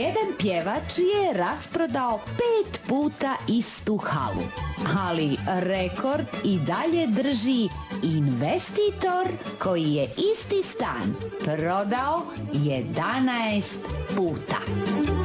Jedan pjevač je rasprodao 5 puta istu halu, ali rekord i dalje drži investitor koji je isti stan prodao 11 puta.